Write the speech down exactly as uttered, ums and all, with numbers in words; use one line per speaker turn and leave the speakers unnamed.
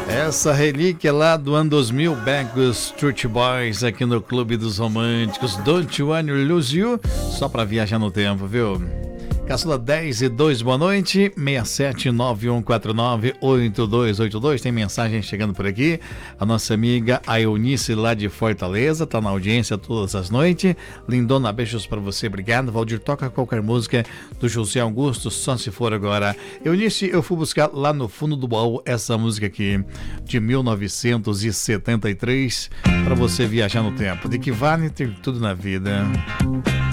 Essa relíquia lá do ano dois mil, Backstreet Boys, aqui no Clube dos Românticos. Don't You Wanna Lose You, só pra viajar no tempo, viu? Caçula dez e dois, boa noite. seis sete nove um quatro nove oito dois oito dois. Tem mensagem chegando por aqui. A nossa amiga a Eunice lá de Fortaleza tá na audiência todas as noites. Lindona, beijos pra você, obrigado. Valdir, toca qualquer música do José Augusto, só se for agora. Eunice, eu fui buscar lá no fundo do baú essa música aqui de mil novecentos e setenta e três pra você viajar no tempo. De que vale ter tudo na vida.